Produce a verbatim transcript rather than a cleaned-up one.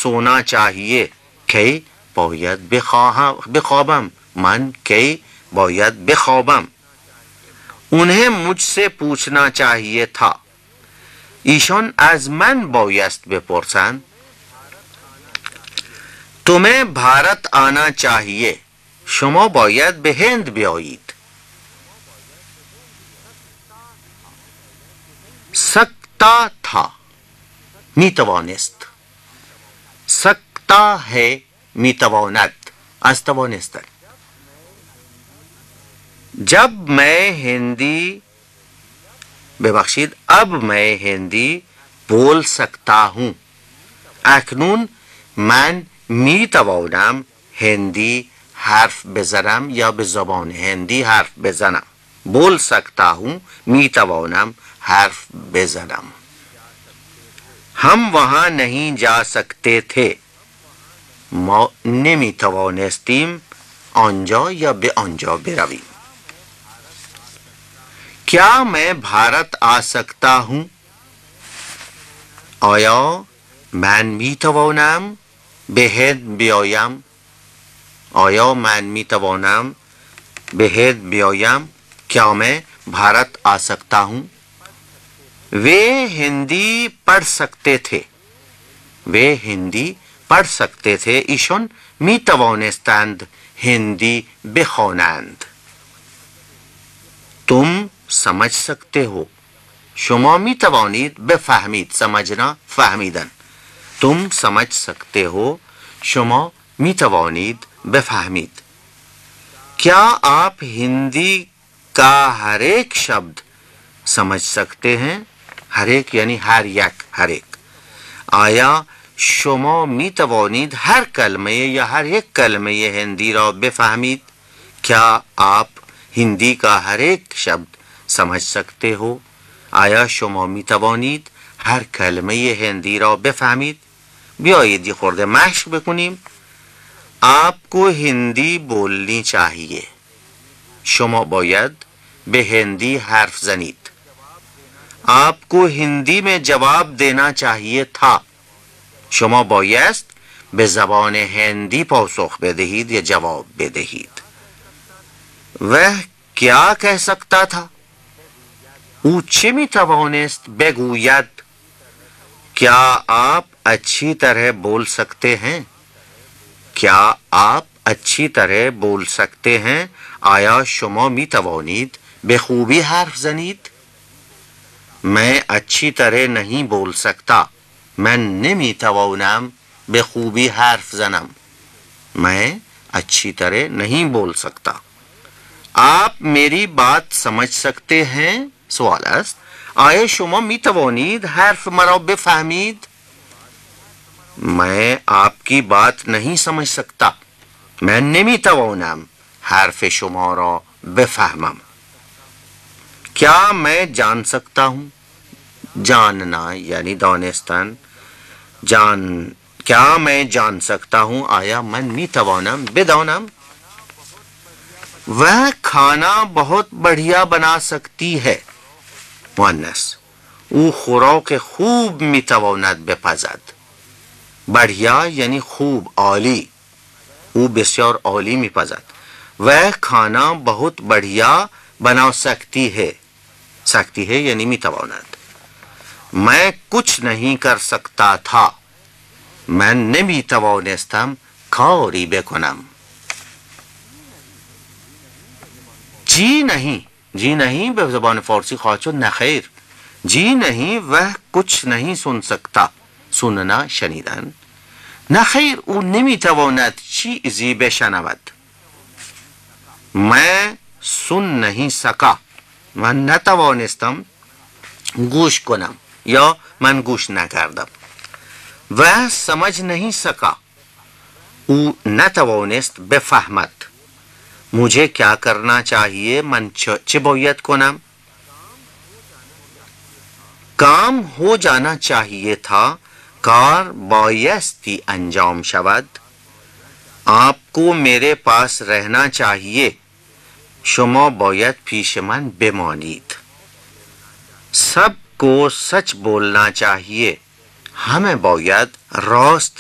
सोना चाहिए کی باید بخواهم بخوابم من کی باید بخوابم उन्हें मुझसे पूछना चाहिए था ایشان از من بایست بپرسند तुम्हें भारत आना चाहिए شما باید به هند بیایید सकता था میتوانست सकता है میتواند از توانستن जब मैं हिंदी ببخشید अब मैं हिंदी बोल सकता हूँ اکنون من میتوانم هندی حرف بزنم یا به زبان هندی حرف بزنم बोल सकता हूँ میتوانم حرف بزنم हम वहाँ नहीं जा सकते थे ما نمیتوانستیم آنجا یا به آنجا برویم क्या मैं भारत आ सकता हूँ آیا من میتوانم به هند بیایم آیا من میتوانم به هند بیایم क्या मैं भारत आ सकता हूँ वे हिंदी पढ़ सकते थे वे हिंदी पढ़ सकते थे ایشان میتوانستند हिंदी بخوانند तुम समझ सकते हो شما میتوانید بفهمید समझना فهمیدن तुम समझ सकते हो شما میتوانید بفهمید क्या आप हिंदी का हर एक शब्द समझ सकते हैं हर एक यानी हर یک हर एक آیا شما میتوانید هر کلمه یا هر یک کلمه هندی را بفهمید क्या आप हिंदी का हर एक शब्द समझ सकते हो آیا شما میتوانید هر کلمه هندی را بفهمید بیایید یه خورده مشق بکنیم आपको हिंदी बोलनी चाहिए شما باید به هندی حرف زنید आपको हिंदी में जवाब देना चाहिए था شما بایست به زبان هندی پاسخ بدهید یا جواب بدهید वह क्या कह सकता था او چه می توانست بگوید क्या आप अच्छी तरह बोल सकते हैं क्या आप अच्छी तरह बोल सकते हैं آیا شما می توانید به خوبی حرف زنید मैं अच्छी तरह नहीं बोल सकता من نمی توانم به خوبی حرف زنم मैं अच्छी तरह नहीं बोल सकता आप मेरी बात समझ सकते हैं سوال است آیا شما می توانید حرف مرا بفهمید मैं आपकी बात नहीं समझ सकता मैं نمی توانم حرف شما را بفهمم क्या मैं जान सकता हूँ जानना यानी دانستن जान क्या मैं जान सकता हूँ आया من می توانم بدانم वह खाना बहुत बढ़िया बना सकती है मुअन्नस او خوراک خوب می تواند بپزد बढ़िया یعنی خوب عالی او بسیار عالی می پزد वह खाना बहुत बढ़िया बना सकती है सकती है यानी می تواند मैं कुछ नहीं कर सकता था من نمی توانستم کاری بکنم जी नहीं जी नहीं به زبان فارسی خواهد شد نخیر जी नहीं वह कुछ नहीं सुन सकता سننا شنیدن نخیر او نمی تواند چیزی بشنود मैं सुन नहीं सका من نتوانستم گوش کنم یا من گوش نکردم वह समझ नहीं सका او نتوانست بفهمد मुझे क्या करना चाहिए من چه باید کنم काम हो जाना चाहिए था کار بایستی انجام شود आपको मेरे पास रहना चाहिए شما باید پیش من بمانید सबको सच बोलना चाहिए हमें باید راست